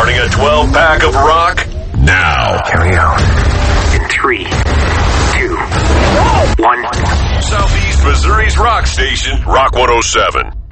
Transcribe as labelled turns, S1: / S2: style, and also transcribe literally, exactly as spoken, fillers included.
S1: Starting a twelve-pack of rock now.
S2: Here we go. In three, two, one.
S1: Southeast Missouri's rock station, Rock one oh seven.